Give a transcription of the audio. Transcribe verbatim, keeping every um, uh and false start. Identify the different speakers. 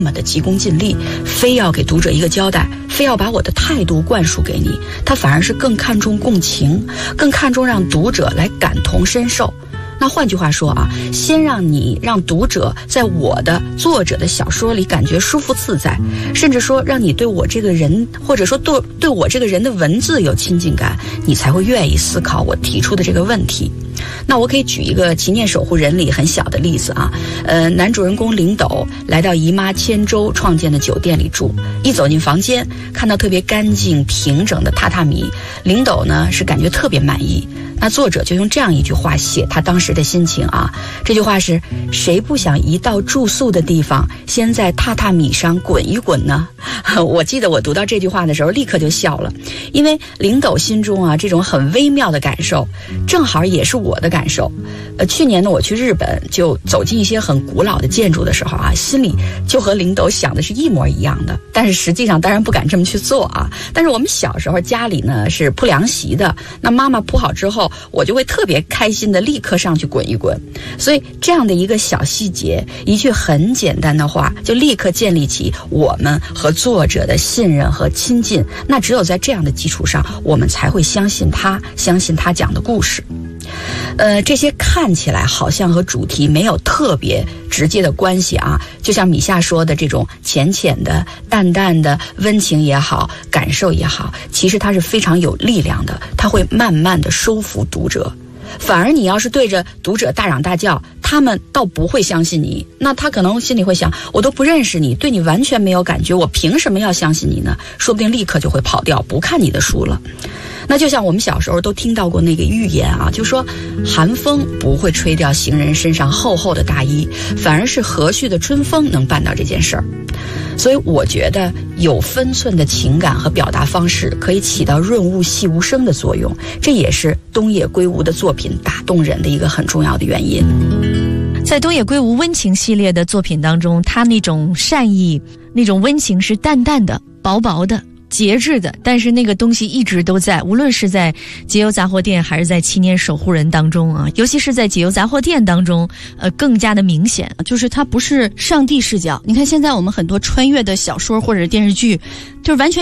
Speaker 1: 么的急功近利，非要给读者一个交代，非要把我的态度灌输给你，他反而是更看重共情，更看重让读者来感同身受。那换句话说啊，先让你让读者在我的作者的小说里感觉舒服自在，甚至说让你对我这个人，或者说对对我这个人的文字有亲近感，你才会愿意思考我提出的这个问题。那我可以举一个《祈念守护人》里很小的例子啊，呃，男主人公林斗来到姨妈千舟创建的酒店里住，一走进房间，看到特别干净平整的榻榻米，林斗呢是感觉特别满意。那作者就用这样一句话写他当时的心情啊，这句话是：谁不想一到住宿的地方，先在榻榻米上滚一滚呢？我记得我读到这句话的时候，立刻就笑了，因为林斗心中啊这种很微妙的感受，正好也是我的感受。呃，去年呢我去日本，就走进一些很古老的建筑的时候啊，心里就和林斗想的是一模一样的。但是实际上当然不敢这么去做啊。但是我们小时候家里呢是铺凉席的，那妈妈铺好之后，我就会特别开心的立刻上去滚一滚。所以这样的一个小细节，一句很简单的话，就立刻建立起我们和作者的信任和亲近。那只有在这样的基础上，我们才会相信他，相信他讲的故事。呃，这些看起来好像和主题没有特别直接的关系啊，就像米夏说的这种浅浅的、淡淡的温情也好，感受也好，其实它是非常有力量的，它会慢慢的收服读者。反而你要是对着读者大嚷大叫，他们倒不会相信你，那他可能心里会想，我都不认识你，对你完全没有感觉，我凭什么要相信你呢？说不定立刻就会跑掉，不看你的书了。那就像我们小时候都听到过那个寓言啊，就说寒风不会吹掉行人身上厚厚的大衣，反而是和煦的春风能办到这件事儿。所以我觉得有分寸的情感和表达方式可以起到润物细无声的作用，这也是东野圭吾的作品打动人的一个很重要的原因。
Speaker 2: 在东野圭吾温情系列的作品当中，他那种善意，那种温情是淡淡的、薄薄的、节制的，但是那个东西一直都在，无论是在解忧杂货店还是在七年守护人当中啊，尤其是在解忧杂货店当中，呃，更加的明显，
Speaker 3: 就是它不是上帝视角。你看现在我们很多穿越的小说或者电视剧，就是完全